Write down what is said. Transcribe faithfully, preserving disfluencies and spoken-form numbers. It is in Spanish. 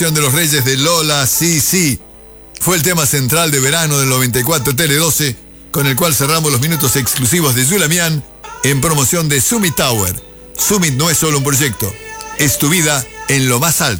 de los Reyes de Lola, sí, sí. Fue el tema central de verano del noventa y cuatro Tele doce, con el cual cerramos los minutos exclusivos de Zulamian en promoción de Summit Tower. Summit no es solo un proyecto, es tu vida en lo más alto.